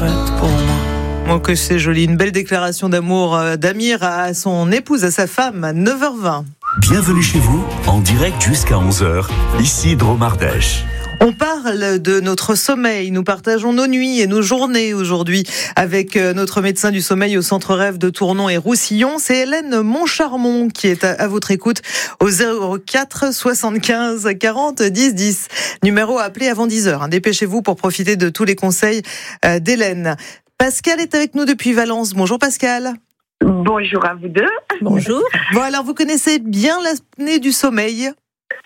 faite pour moi. Oh, que c'est joli, une belle déclaration d'amour d'Amir à son épouse, à sa femme, à 9h20. Bienvenue chez vous, en direct jusqu'à 11h, ici Dromardèche. On parle de notre sommeil, nous partageons nos nuits et nos journées aujourd'hui avec notre médecin du sommeil au Centre Rêve de Tournon et Roussillon. C'est Hélène Moncharmont qui est à votre écoute au 04 75 40 10 10. Numéro à appeler avant 10h. Dépêchez-vous pour profiter de tous les conseils d'Hélène. Pascal est avec nous depuis Valence. Bonjour Pascal. Bonjour à vous deux. Bonjour. Bon alors vous connaissez bien l'apnée du sommeil ?